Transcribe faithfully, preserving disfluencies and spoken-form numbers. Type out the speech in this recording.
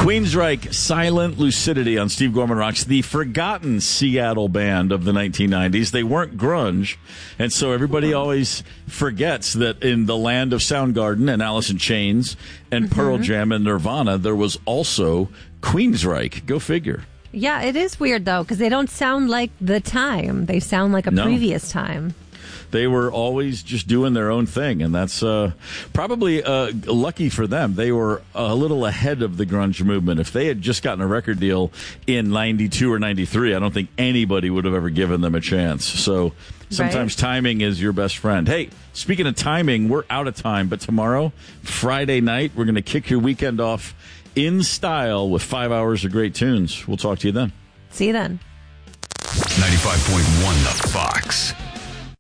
Queensryche, Silent Lucidity on Steve Gorman Rocks, the forgotten Seattle band of the nineteen nineties. They weren't grunge, and so everybody always forgets that in the land of Soundgarden and Alice in Chains and mm-hmm. Pearl Jam and Nirvana, there was also Queensryche. Go figure. Yeah, it is weird, though, because they don't sound like the time. They sound like a no. previous time. They were always just doing their own thing, and that's uh, probably uh, lucky for them. They were a little ahead of the grunge movement. If they had just gotten a record deal in ninety-two or ninety-three, I don't think anybody would have ever given them a chance. So sometimes right. timing is your best friend. Hey, speaking of timing, we're out of time, but tomorrow, Friday night, we're going to kick your weekend off in style with five hours of great tunes. We'll talk to you then. See you then. ninety-five point one The Fox.